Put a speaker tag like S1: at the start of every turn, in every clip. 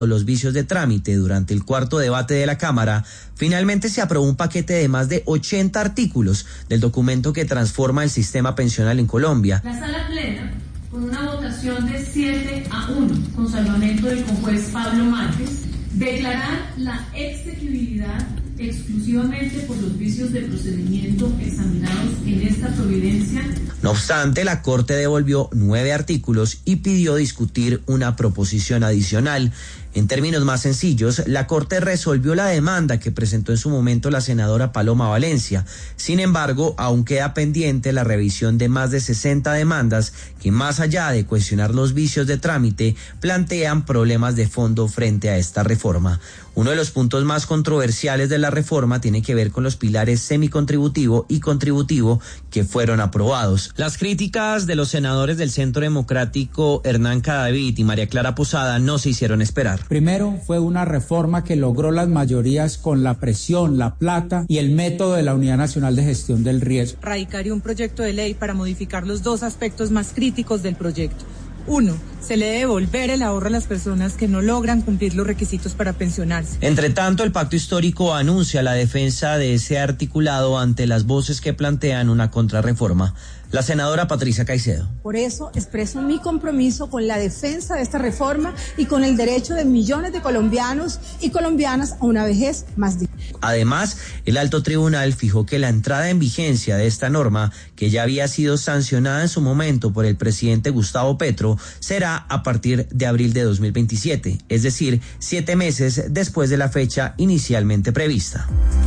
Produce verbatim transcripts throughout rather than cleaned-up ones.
S1: los vicios de trámite durante el cuarto debate de la Cámara, finalmente se aprobó un paquete de más de ochenta artículos del documento que transforma el sistema pensional en Colombia.
S2: La sala plena, con una votación de siete a uno, con salvamento del conjuez Pablo Márquez, declarar la exequibilidad exclusivamente por los vicios de procedimiento examinados en esta providencia.
S1: No obstante, la Corte devolvió nueve artículos y pidió discutir una proposición adicional. En términos más sencillos, la Corte resolvió la demanda que presentó en su momento la senadora Paloma Valencia. Sin embargo, aún queda pendiente la revisión de más de sesenta demandas que, más allá de cuestionar los vicios de trámite, plantean problemas de fondo frente a esta reforma. Uno de los puntos más controversiales de la reforma tiene que ver con los pilares semicontributivo y contributivo que fueron aprobados. Las críticas de los senadores del Centro Democrático Hernán Cadavid y María Clara Posada no se hicieron esperar.
S3: Primero, fue una reforma que logró las mayorías con la presión, la plata y el método de la Unidad Nacional de Gestión del Riesgo.
S4: Radicaría un proyecto de ley para modificar los dos aspectos más críticos del proyecto. Uno, se le debe devolver el ahorro a las personas que no logran cumplir los requisitos para pensionarse.
S1: Entre tanto, el Pacto Histórico anuncia la defensa de ese articulado ante las voces que plantean una contrarreforma. La senadora Patricia Caicedo.
S5: Por eso expreso mi compromiso con la defensa de esta reforma y con el derecho de millones de colombianos y colombianas a una vejez más digna.
S1: Además, el alto tribunal fijó que la entrada en vigencia de esta norma, que ya había sido sancionada en su momento por el presidente Gustavo Petro, será a partir de abril de dos mil veintisiete, es decir, siete meses después de la fecha inicialmente prevista.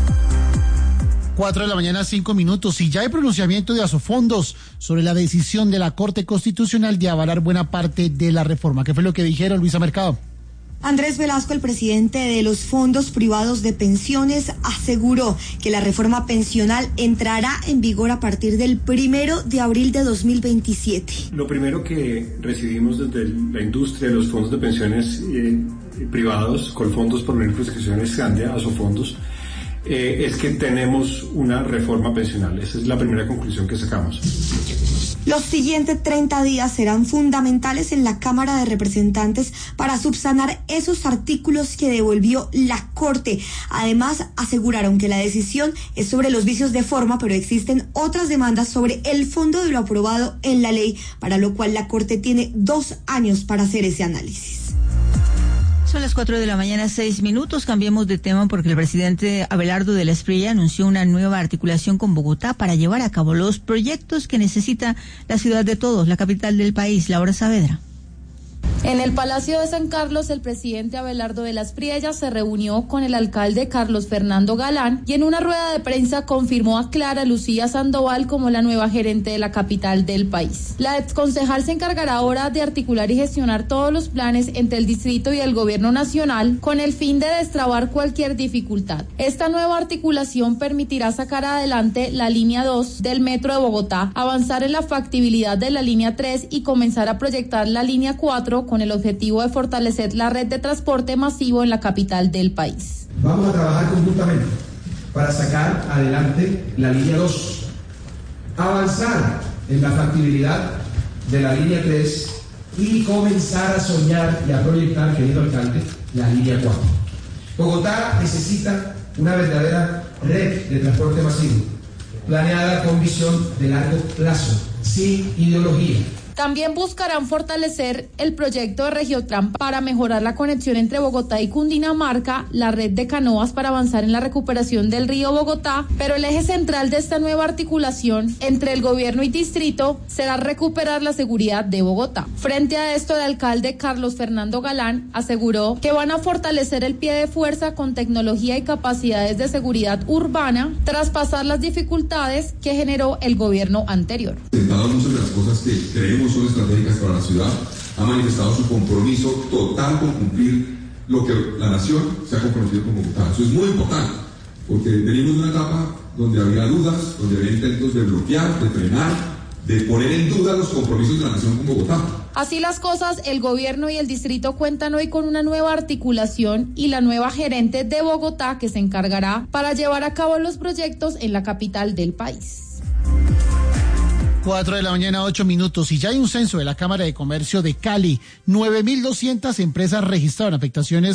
S6: Cuatro de la mañana, cinco minutos, y ya hay pronunciamiento de Asofondos sobre la decisión de la Corte Constitucional de avalar buena parte de la reforma. ¿Qué fue lo que dijeron, Luisa Mercado?
S7: Andrés Velasco, el presidente de los fondos privados de pensiones, aseguró que la reforma pensional entrará en vigor a partir del primero de abril de dos mil veintisiete.
S8: Lo primero que recibimos desde la industria de los fondos de pensiones eh, privados, Colfondos, Porvenir, Prospecciones, Scandia, Asofondos, Eh, es que tenemos una reforma pensional. Esa es la primera conclusión que sacamos.
S7: Los siguientes treinta días serán fundamentales en la Cámara de Representantes para subsanar esos artículos que devolvió la Corte. Además, aseguraron que la decisión es sobre los vicios de forma, pero existen otras demandas sobre el fondo de lo aprobado en la ley, para lo cual la Corte tiene dos años para hacer ese análisis.
S9: Son las cuatro de la mañana, seis minutos. Cambiemos de tema porque el presidente Abelardo de la Espriella anunció una nueva articulación con Bogotá para llevar a cabo los proyectos que necesita la ciudad de todos, la capital del país. Laura Saavedra.
S10: En el Palacio de San Carlos, el presidente Abelardo de la Espriella se reunió con el alcalde Carlos Fernando Galán y en una rueda de prensa confirmó a Clara Lucía Sandoval como la nueva gerente de la capital del país. La exconcejal se encargará ahora de articular y gestionar todos los planes entre el distrito y el gobierno nacional con el fin de destrabar cualquier dificultad. Esta nueva articulación permitirá sacar adelante la línea dos del metro de Bogotá, avanzar en la factibilidad de la línea tres y comenzar a proyectar la línea cuatro con el objetivo de fortalecer la red de transporte masivo en la capital del país.
S11: Vamos a trabajar conjuntamente para sacar adelante la línea dos, avanzar en la factibilidad de la línea tres y comenzar a soñar y a proyectar, querido alcalde, la línea cuatro. Bogotá necesita una verdadera red de transporte masivo, planeada con visión de largo plazo, sin ideología.
S10: También buscarán fortalecer el proyecto de Regiotram para mejorar la conexión entre Bogotá y Cundinamarca, la red de canoas para avanzar en la recuperación del río Bogotá, pero el eje central de esta nueva articulación entre el gobierno y distrito será recuperar la seguridad de Bogotá. Frente a esto, el alcalde Carlos Fernando Galán aseguró que van a fortalecer el pie de fuerza con tecnología y capacidades de seguridad urbana tras pasar las dificultades que generó el gobierno anterior.
S12: Muchas de las cosas que creemos son estratégicas para la ciudad, ha manifestado su compromiso total con cumplir lo que la nación se ha comprometido con Bogotá. Eso es muy importante, porque venimos de una etapa donde había dudas, donde había intentos de bloquear, de frenar, de poner en duda los compromisos de la nación con Bogotá.
S10: Así las cosas, el gobierno y el distrito cuentan hoy con una nueva articulación y la nueva gerente de Bogotá que se encargará para llevar a cabo los proyectos en la capital del país.
S6: Cuatro de la mañana, ocho minutos, y ya hay un censo de la Cámara de Comercio de Cali. nueve mil doscientas empresas registraron afectaciones